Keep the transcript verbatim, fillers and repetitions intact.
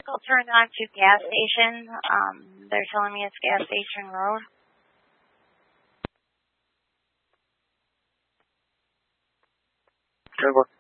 I'll turn on to gas station. Um, they're telling me it's gas station road. Okay, what